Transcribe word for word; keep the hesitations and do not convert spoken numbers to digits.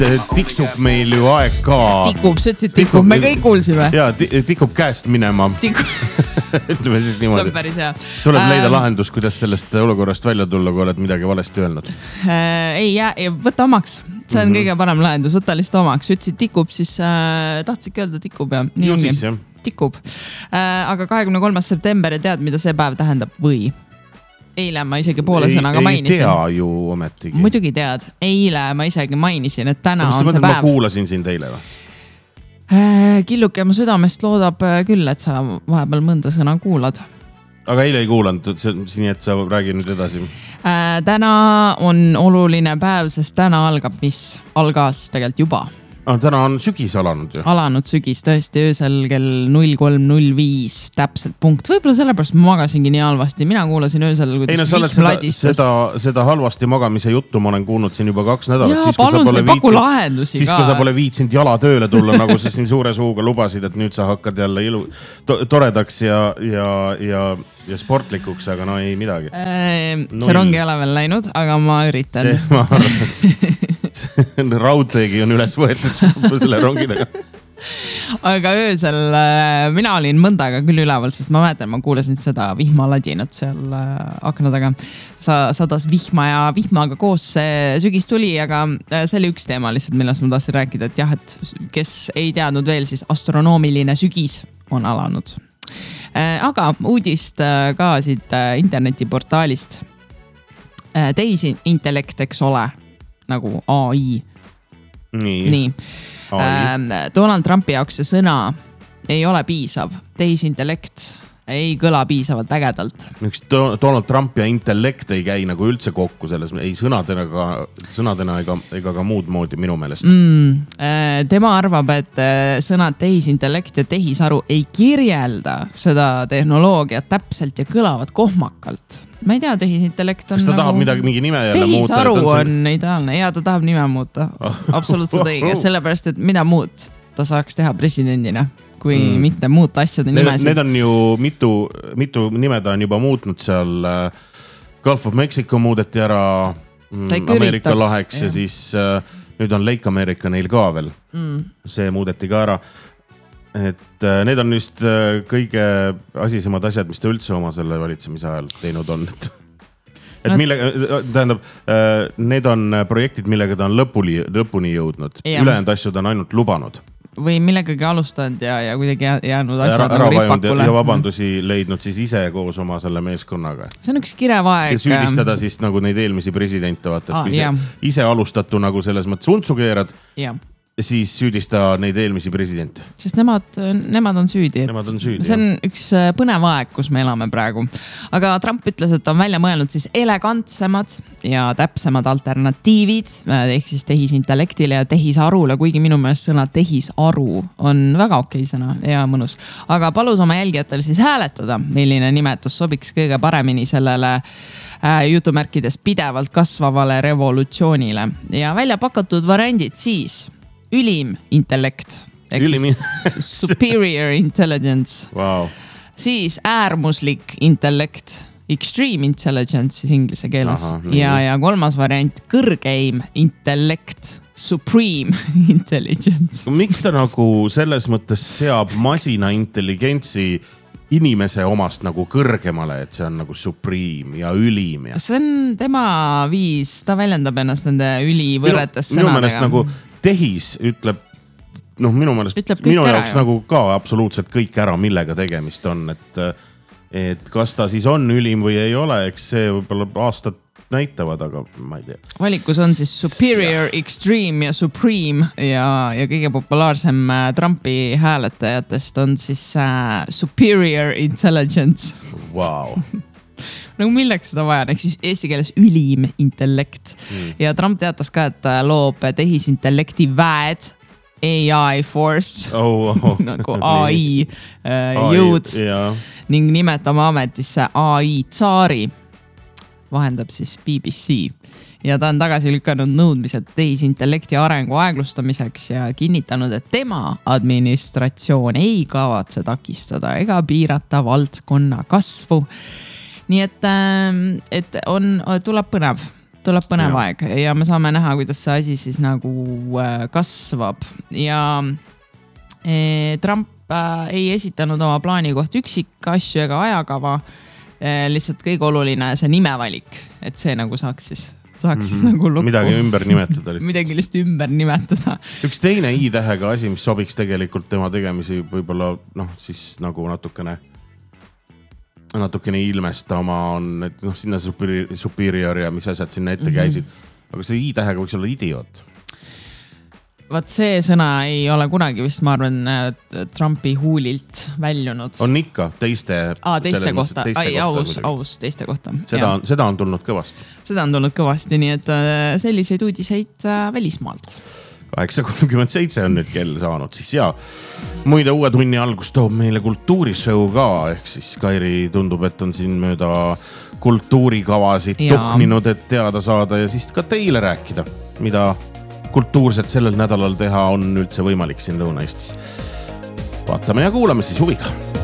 tiksub meil ju aeg ka. Tikub, sa ütlesid tikub, me kõik kuulsime. Jaa, tikub käest minema. Tikub. Ütleme siis niimoodi. See on päris hea. Tuleb leida ähm, lahendus, kuidas sellest olukorrast välja tulla, kui oled midagi valesti öelnud. Äh, ei jää, võta omaks. See on mm-hmm. kõige parem lahendus, võta lihtsalt omaks. Ütlesid tikub, siis äh, tahtsidki öelda tikub ja nii ongi. Siis, tikub. Äh, aga kahekümne kolmas september ja tead, mida see päev tähendab või? Eile ma isegi poole ei, sõnaga mainisin. Ei tea ju ometigi. Muidugi tead. Eile ma isegi mainisin, et täna mis on see mõtled, päev. Ma kuulasin sind eile või? Killuke ma südamest loodab küll, et sa vahepeal mõnda sõna kuulad. Aga eile ei kuulanud, nii et sa räägi nüüd edasi. Täna on oluline päev, sest täna algab, mis algas tegelikult juba. Ah, täna on sügis alanud ju. Alanud sügis, tõesti öösel kell null kolm null viis täpselt punkt. Võibolla sellepärast ma magasingi nii halvasti. Mina kuulasin öösel, kuidas ei, no, vihm ladistas. Seda, seda halvasti magamise juttu ma olen kuulnud siin juba kaks nädalat. Jaa, siis, palun, sa ei paku lahendusi siis, ka. Siis, kui sa pole viitsinud jala tööle tulla, nagu sa siin suure suuga lubasid, et nüüd sa hakkad jälle ilu, to, toredaks ja, ja, ja, ja sportlikuks, aga no ei midagi. Eee, see rongi ei ole veel läinud, aga ma üritan. See, ma arvan, raudteegi on üles võetud selle rongidega. Aga öösel mina olin mõnda aega küll üleval, sest ma mäletan, ma kuulasin seda vihmaladinat seal akna taga. Sa, sadas vihma ja vihmaga koos sügis tuli, aga see oli üks teema lihtsalt, millest ma tahtsin rääkida, et jah, et kes ei teadnud veel, siis astronoomiline sügis on alanud. Aga uudist ka siit internetiportaalist. Tehisintellekt, eks ole, nagu A I. Nii. Nii. Donald Trumpi jaoks see sõna ei ole piisav. Tehisintellekt ei kõla piisavalt ägedalt. Üks Donald Trump ja intellekt ei käi nagu üldse kokku selles, ei sõnadena, ka, sõnadena ega, ega ka muud moodi minu meelest. Mm, tema arvab, et sõnad tehisintellekt ja tehisaru ei kirjelda seda tehnoloogiat täpselt ja kõlavad kohmakalt. Ma ei tea, tehisintellekt on kas ta nagu... tahab midagi, mingi nime jälle muuta? Tehisaru on, on see... ideaalne. Ja ta tahab nime muuta. Absoluutselt õige. Sellepärast, et mida muud ta saaks teha presidendina, kui mm. mitte muuta asjade nimesid. Need on ju mitu, mitu nime ta on juba muutnud seal. Gulf of Mexico muudeti ära Ameerika laheks ja, ja siis uh, nüüd on Lake America neil ka veel. Mm. See muudeti ka ära. Et need on just kõige asisemad asjad, mis ta üldse oma selle valitsemise ajal teinud on. Et, et mille, tähendab, need on projektid, millega ta on lõpuni, lõpuni jõudnud. Ülejäänud asju ta on ainult lubanud. Või millegagi alustanud ja, ja kuidagi jäänud asjad ära, nagu ripakule. Ja vabandusi leidnud siis ise koos oma selle meeskonnaga. See on üks kirev aeg. Ja süüdistada siis nagu neid eelmisi presidente. Vaata, ah, kui ise, ise alustatu nagu selles mõttes untsu keerad. Jah. Siis süüdista neid eelmisi presidente. Sest nemad, nemad on süüdi. Nemad on süüdi. See on jah. Üks põnev aeg, kus me elame praegu. Aga Trump ütles, et on välja mõelnud siis elegantsemad ja täpsemad alternatiivid ehk siis tehisintellektile ja tehisarule, kuigi minu meelest sõna tehisaru on väga okei sõna ja mõnus. Aga palus oma jälgijatel siis hääletada, milline nimetus sobiks kõige paremini sellele jutumärkides pidevalt kasvavale revolutsioonile. Ja välja pakatud variandid siis ülim intellekt, Ülim... superior intelligence, wow. Siis äärmuslik intellekt, extreme intelligence siis inglise keeles. Aha, ja, ja kolmas variant, kõrgeim intellekt, supreme intelligence. Miks ta nagu selles mõttes seab masina intelligentsi inimese omast nagu kõrgemale, et see on nagu supreme ja ülim. Ja... See on tema viis, ta väljendab ennast nende üli võrretes sõnadega. Minu meelest nagu tehis ütleb, noh minu meelest, minu jaoks nagu ka absoluutselt kõik ära, millega tegemist on, et, et kas ta siis on ülim või ei ole, eks see võib-olla aastad näitavad, aga ma ei tea. Valikus on siis superior, extreme ja supreme ja, ja kõige populaarsem Trumpi hääletajatest on siis uh, superior intelligence. Wow. Nagu milleks seda vaja, ehk siis eesti keeles ülim intellekt. Mm. Ja Trump teatas ka, et loob tehisintellekti väed, A I force, oh, oh. nagu A I uh, jõud yeah. Ning nimetama ametisse A I tsaari, vahendab siis B B C. Ja ta on tagasi lükanud nõudmised tehisintellekti arengu aeglustamiseks ja kinnitanud, et tema administratsioon ei kavatse takistada ega piirata valdkonna kasvu. Nii et, et on, tuleb põnev. tuleb põnev ja. aeg ja me saame näha, kuidas see asi siis nagu kasvab ja Trump ei esitanud oma plaani kohta üksikasju ega ajakava. Lihtsalt kõige oluline see nimevalik, et see nagu saaks siis, saaks siis mm-hmm. nagu lukku. Midagi ümber nimetada. Midagi lihtsalt ümber nimetada. Üks teine i-tähega asi, mis sobiks tegelikult tema tegemisi võib-olla noh, siis nagu natukene, natukene ilmestama on, et noh, sinna superior ja mis asjad sinna ette käisid. Mm-hmm. Aga see i-tähega võiks olla idioot. Vaat see sõna ei ole kunagi vist, ma arvan, Trumpi huulilt väljunud. On ikka teiste. Aa, teiste kohta. Teiste Ai, kohta aus, aus teiste kohta. Seda on, seda on tulnud kõvasti. Seda on tulnud kõvasti, nii et selliseid uudiseid välismaalt. kaheksa kolmkümmend seitse on nüüd kell saanud siis ja muide uue tunni algus toob meile kultuurishow ka, ehk siis Kairi tundub, et on siin mööda kultuurikavasid ja. Tuhninud, et teada saada ja siis ka teile rääkida, mida kultuurset sellel nädalal teha on üldse võimalik siin Lõuna-Eestis. Vaatame ja kuulame siis huviga.